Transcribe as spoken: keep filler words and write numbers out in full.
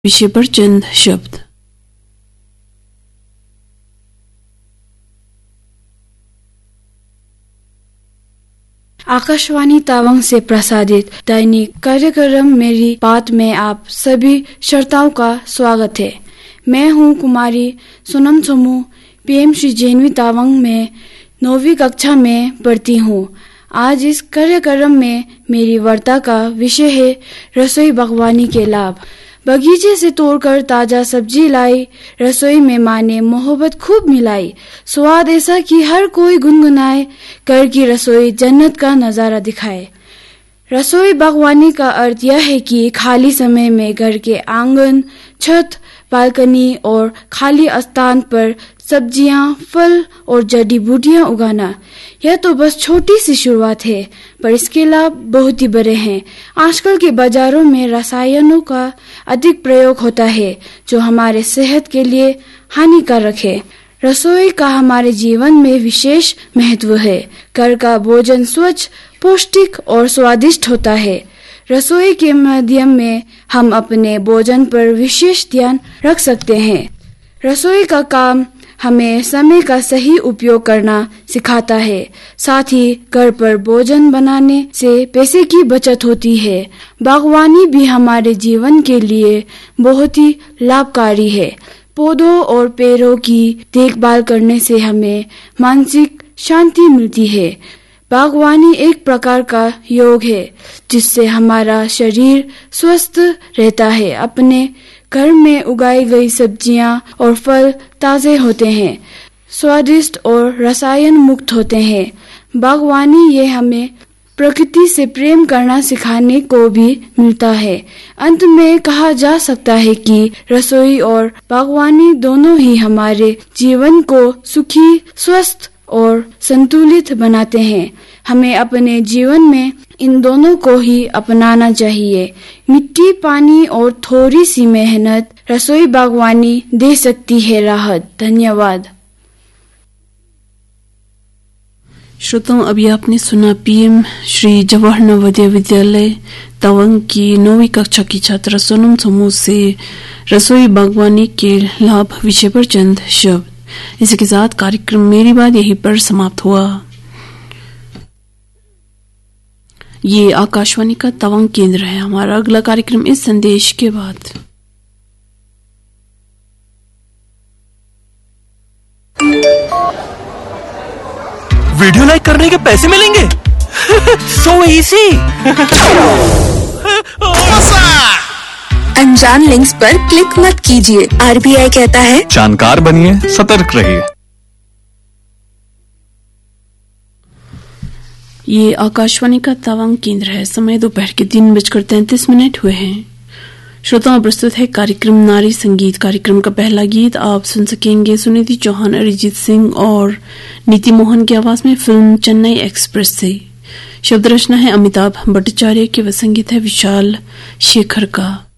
विषय पर चंद शब्द। आकाशवाणी तवांग से प्रसारित दैनिक कार्यक्रम मेरी बात में आप सभी श्रोताओं का स्वागत है। मैं हूं कुमारी सोनम सोमू, पीएम श्री जेएनवी तवांग में नौवीं कक्षा में पढ़ती हूं। आज इस कार्यक्रम में मेरी वार्ता का विषय है रसोई बागवानी के लाभ। बगीचे से तोड़कर ताजा सब्जी लाई, रसोई में माँ ने मोहब्बत खूब मिलाई। स्वाद ऐसा कि हर कोई गुनगुनाए, घर की रसोई जन्नत का नजारा दिखाए। रसोई बागवानी का अर्थ यह है कि खाली समय में घर के आंगन, छत, बालकनी और खाली स्थान पर सब्जियां, फल और जड़ी बूटियां उगाना। यह तो बस छोटी सी शुरुआत है, पर इसके लाभ बहुत ही बड़े हैं। आजकल के बाजारों में रसायनों का अधिक प्रयोग होता है, जो हमारे सेहत के लिए हानिकारक है। रसोई का हमारे जीवन में विशेष महत्व है। घर का भोजन स्वच्छ, पौष्टिक और स्वादिष्ट होता है। रसोई के माध्यम में हम अपने भोजन पर विशेष ध्यान रख सकते हैं। रसोई का काम हमें समय का सही उपयोग करना सिखाता है। साथ ही घर पर भोजन बनाने से पैसे की बचत होती है। बागवानी भी हमारे जीवन के लिए बहुत ही लाभकारी है। पौधों और पेड़ों की देखभाल करने से हमें मानसिक शांति मिलती है। बागवानी एक प्रकार का योग है, जिससे हमारा शरीर स्वस्थ रहता है। अपने घर में उगाई गई सब्जियां और फल ताजे होते हैं, स्वादिष्ट और रसायन मुक्त होते हैं। बागवानी ये हमें प्रकृति से प्रेम करना सिखाने को भी मिलता है। अंत में कहा जा सकता है कि रसोई और बागवानी दोनों ही हमारे जीवन को सुखी, स्वस्थ और संतुलित बनाते हैं। हमें अपने जीवन में इन दोनों को ही अपनाना चाहिए। मिट्टी, पानी और थोड़ी सी मेहनत रसोई बागवानी दे सकती है राहत। धन्यवाद। श्रोताओं, अभी आपने सुना पीएम श्री जवाहर नवोदय विद्यालय तवांग की नौवीं कक्षा की छात्रा सोनम सोमू से रसोई बागवानी के लाभ विषय पर चंद शब्द। इसी के साथ कार्यक्रम मेरी बात यहीं पर समाप्त हुआ। ये आकाशवाणी का तवांग केंद्र है। हमारा अगला कार्यक्रम इस संदेश के बाद। वीडियो लाइक करने के पैसे मिलेंगे। So easy. अनजान लिंक्स पर क्लिक मत कीजिए। आरबीआई कहता है जानकार बनिए, सतर्क रहिए। ये आकाशवाणी का तवांग केंद्र है। समय दोपहर के तीन बजकर तैंतीस मिनट हुए हैं। श्रोताओं, प्रस्तुत है कार्यक्रम नारी संगीत। कार्यक्रम का पहला गीत आप सुन सकेंगे सुनिधि चौहान, अरिजीत सिंह और नीति मोहन की आवाज में फिल्म चेन्नई एक्सप्रेस से। शब्द रचना है अमिताभ भट्टाचार्य की व संगीत है विशाल शेखर का।